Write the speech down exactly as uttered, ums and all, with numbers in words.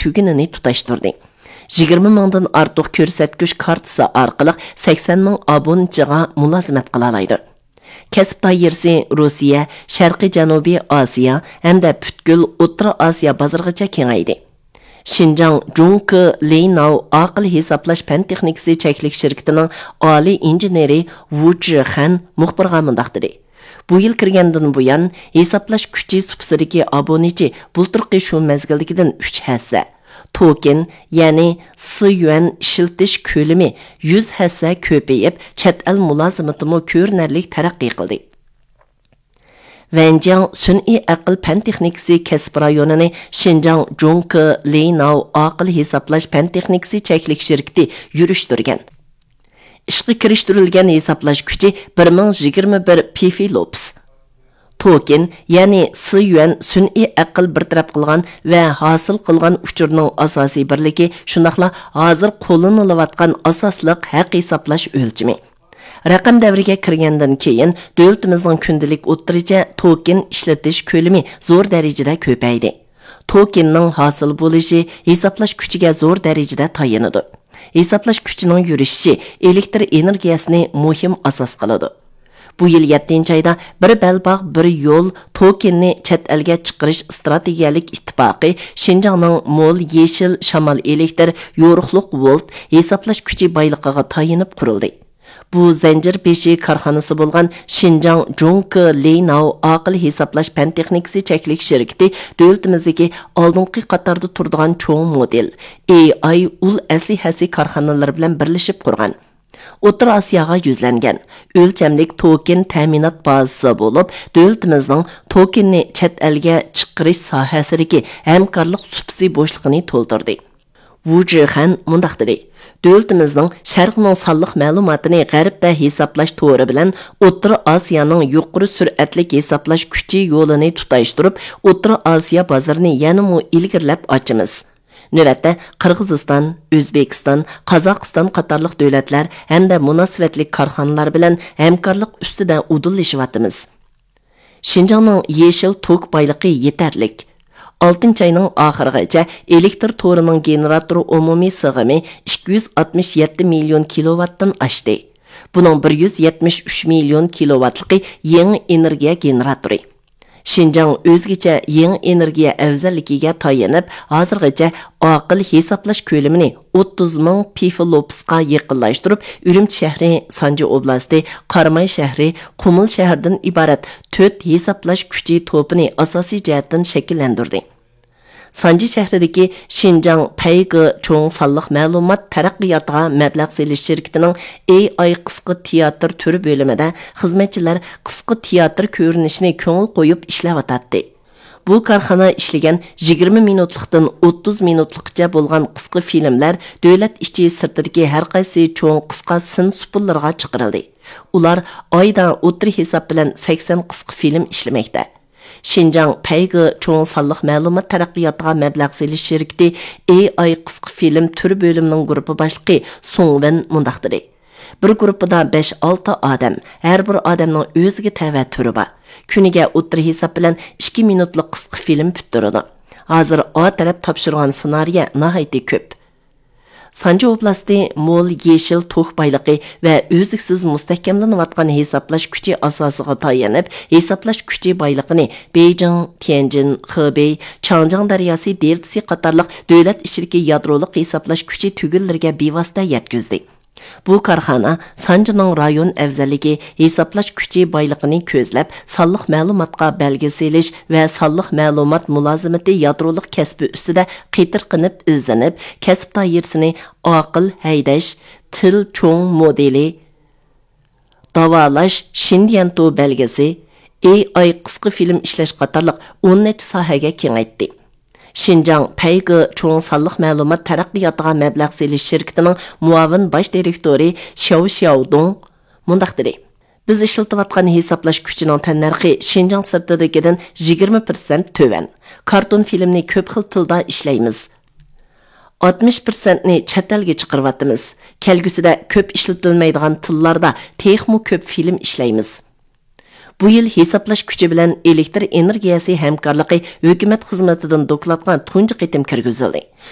tügünini tutashtirdi. yigirma mingdan ortiq ko'rsatkich kartasi orqali sakson ming obunachiga mulozimat qila oladi. Kasb doirasi Rossiya, Sharqiy Janubiy Osiyo hamda butkul O'rta Osiyo bozorigacha kengaydi. Xinjiang Zhongke Leinao aql hisoblash fan texnikasi cheklik shirkatining oliy injeneri Wu Zhixan muxbirga mundaq dedi. Bu yil kirgandan buyon hisoblash kuchi subsidagi obunachi bulturqi shu mezgildagidan uch hassa. Token, ya'ni S yuan ishiltish ko'lami yuz hassa ko'payib, chet el mulozimatimi ko'rinarli taraqqiy qildi. Wenjiang sun'iy aql fan texnikasi kasb rayonini Xinjiang Zhongke Leinao aql hisoblash fan texnikasi cheklik shirkati yurishtirgan. Ishga kirishtirilgan hisoblash kuchi bir ming yigirma bir piflops. Token, ya'ni S yuan sun'iy aql bir taraf qilgan va hosil qilgan uchurning asosiy birligi, shundaqla hozir qo'llanilayotgan asosliq haq hisoblash o'lchami. Raqam davriga kirgandan keyin davlatimizning kundalik o'ttiricha token ishlatish ko'lami zo'r darajada ko'paydi. Tokenning hosil bo'lishi hisoblash kuchiga zo'r darajada tayanadi. Hisoblash kuchining yurishi elektr energiyasini muhim asos qiladi. Bu yil yettinchi oyda bir balbaq bir yo'l tokenni chet elga chiqarish strategiyalik ittifoqi Xinjiangning mo'l yeshil shamol elektr yo'riqliq volt hisoblash kuchi boyligiga tayanib qurildi. Bu zanjir beshi korxonasi bo'lgan Xinjiang Zhongke Leinao aql hisoblash fan texnikasi cheklik shirkati davlatimizdagi oldingi qatorda turadigan cho'ng model A I ul aslihasi korxonalari bilan birlashib qurgan. O'rta Osiyoga yuzlangan o'lchamlik token ta'minot bazasi bo'lib, davlatimizning tokenni chet elga chiqarish sohasidagi hamkorlik supsi bo'shligini to'ldirdi. Wu Zhixan mundaq dedi. Davlatimizning sharqning sonliq ma'lumotini g'arbda hisoblash to'ri bilan O'rta Osiyoning yuqori sur'atli hisoblash kuchi yo'lini tutashtirib, O'rta Osiyo bozorini yanada ilgirlab ochamiz. Növətdə Qırğızistan, Özbekistan, Qozog'iston qatorliq davlatlar hamda munosabatli korxonalar bilan hamkorlik ustida udullashyapmiz. Xinjiangning yeshil tok boyligi yetarlik. oltinchi oyning oxirigacha elektr to'rining generatori umumiy sig'imi ikki yuz oltmish yetti million kilovatdan oshdi. Buning bir yuz yetmish uch million kilovatligi yangi energiya generatori. Xinjiang o'zgacha yangi energiya afzalligiga tayanib, hozirgacha aql hisoblash ko'lamini o'ttiz ming piflopsga yaqinlashtirib, Urumchi shahri, Sanji oblasti, Qarmay shahri, Qumul shahridan iborat to'rt hisoblash kuchi to'pini asosiy jihatdan shakllantirdi. Sanji shahridagi Xinjiang Paygi cho'ng sonliq ma'lumot taraqqiyotiga mablag' selish shirkatining A I qisqa teatr turi bo'limida xizmatchilar qisqa teatr ko'rinishini ko'ngil qo'yib ishlayotdi. Bu korxona ishlagan yigirma minutlikdan o'ttiz minutlikcha bo'lgan qisqa filmlar davlat ichi sirtidagi har qaysi cho'ng qisqa sin supullarga chiqarildi. Ular oyda o'tri hisob bilan sakson qisqa film ishlamoqda. Xinjiang Paygi cho'ng sonliq ma'lumot taraqqiyotiga mablag' selish shirkati A I qisqa film turi bo'limining guruhi boshlig'i Songwen mundaq dedi. Bir guruhida besh olti odam, har bir odamning o'ziga tava turi bor. Kuniga o'tri hisob bilan ikki minutlik qisqa film puturadi. Hozir O taraf topshirgan ssenariy nihoyatda ko'p. Sanji oblasti mo'l yeshil to'q boyligi va o'ziksiz mustahkamlanayotgan hisoblash kuchi asosiga tayanib, hisoblash kuchi boyligini Beijing, Tianjin, Hebei, Changjiang daryosi deltasi qatorliq davlat ishidagi yadroliq hisoblash kuchi tugillarga bevosita yetkazdi. Bu korxona Sanjining rayon afzalligi hisoblash kuchi boyligini ko'zlab, sonliq ma'lumotga belgi selish va sonliq ma'lumot mulozimati yadroliq kasbi ustida qitirqinib izlanib, kasb doirasini aql haydash, til cho'ng modeli, davolash, Xindianto belgisi, A I qisqa film ishlash qatorliq o'n necha sohaga kengaytdi. Xinjiang Paygi cho'ng sonliq ma'lumot taraqqiyotiga mablag' selish shirkatining muavin bosh direktori Xiao Xiaodong mundaq dedi. Biz ishlatayotgan hisoblash kuchining tannarxi Xinjiang sirtidagidan yigirma foiz to'van. Karton filmni ko'p xil tilda ishlaymiz. oltmish foiz ni chet elga chiqaryapmiz. Kelgusida ko'p ishlatilmaydigan tillarda texmo ko'p film ishlaymiz. Bu yil hisoblash kuchi bilan elektr energiyasi hamkorligi hukumat xizmatidan dokladga tunji qitim kirgizildi.